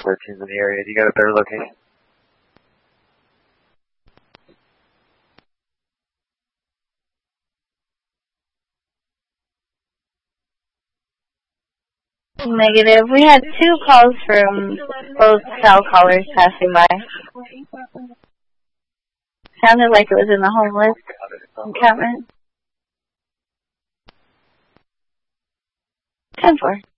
13s in the area. Do you got a better location? Negative. We had 2 calls from both cell callers passing by. Sounded like it was in the homeless encampment. 10-4.